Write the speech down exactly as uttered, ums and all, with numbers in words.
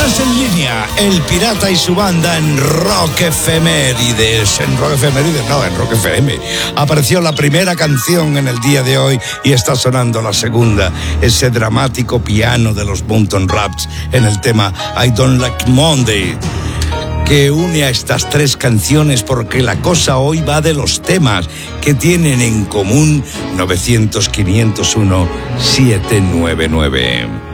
Piratas en línea, El Pirata y su banda en Rock Efemérides. En Rock Efemérides, no, en Rock F M. Apareció la primera canción en el día de hoy y está sonando la segunda. Ese dramático piano de los Boomtown Rats en el tema I Don't Like Monday, que une a estas tres canciones, porque la cosa hoy va de los temas que tienen en común. Nueve cero cero, quinientos uno, siete nueve nueve.